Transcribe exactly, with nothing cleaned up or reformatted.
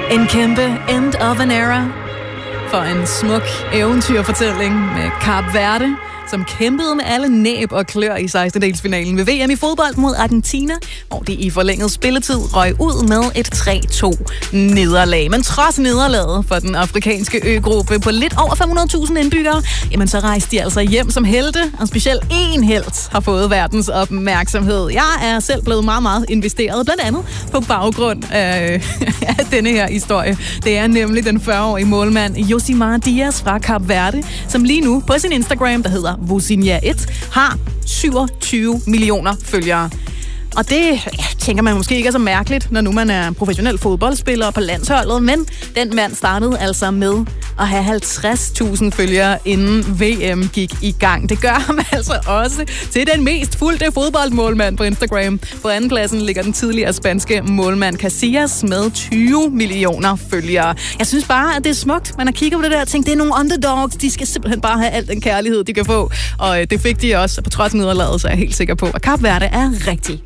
En kæmpe end of an era for en smuk eventyrfortælling med Kap Verde, som kæmpede med alle næb og klør i sekstendedelsfinalen ved V M i fodbold mod Argentina, hvor de i forlænget spilletid røg ud med et tre to nederlag. Men trods nederlaget for den afrikanske øgruppe på lidt over fem hundrede tusind indbyggere, jamen så rejste de altså hjem som helte, og specielt én helt har fået verdens opmærksomhed. Jeg er selv blevet meget, meget investeret, blandt andet på baggrund af, af denne her historie. Det er nemlig den fyrre-årige målmand Josimar Diaz fra Kap Verde, som lige nu på sin Instagram, der hedder Vozinha et, har syvogtyve millioner følgere. Og det ja, tænker man måske ikke er så mærkeligt, når nu man er professionel fodboldspiller på landsholdet, men den mand startede altså med at have halvtreds tusind følgere, inden V M gik i gang. Det gør ham altså også til den mest fulgte fodboldmålmand på Instagram. På andenpladsen ligger den tidligere spanske målmand Casillas med tyve millioner følgere. Jeg synes bare, at det er smukt. Man har kigget på det der og tænkt, det er nogle underdogs. De skal simpelthen bare have al den kærlighed, de kan få. Og det fik de også. Og på trods af nederlaget, så er jeg helt sikker på, at Kap Verde er rigtig